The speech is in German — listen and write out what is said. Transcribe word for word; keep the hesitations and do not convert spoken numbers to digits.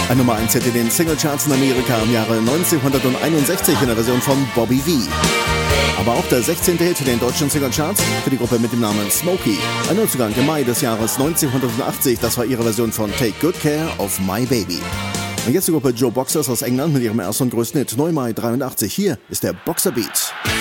Ein Nummer eins Hit in den Singlecharts in Amerika im Jahre neunzehnhunderteinundsechzig in der Version von Bobby Vee. Aber auch der sechzehnte Hit in den deutschen Singlecharts für die Gruppe mit dem Namen Smokey. Ein Neuzugang im Mai des Jahres neunzehnhundertachtzig, das war ihre Version von Take Good Care of My Baby. Und jetzt die Gruppe Joe Boxers aus England mit ihrem ersten und größten Hit, neu Mai dreiundachtzig. Hier ist der Boxer Beat.